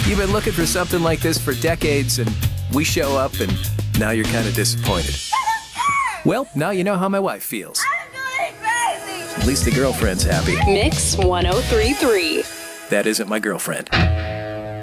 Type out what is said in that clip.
You've been looking for something like this for decades, and we show up, and now you're kind of disappointed. Well, now you know how my wife feels. I'm going crazy. At least the girlfriend's happy. Mix 1033. That isn't my girlfriend.